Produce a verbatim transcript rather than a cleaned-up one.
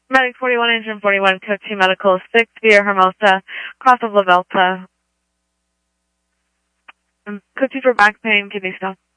Medic forty-one, Engine forty-one, Code two Medical, six Via Hermosa, cross of La Velta. Code two for back pain, kidney stone.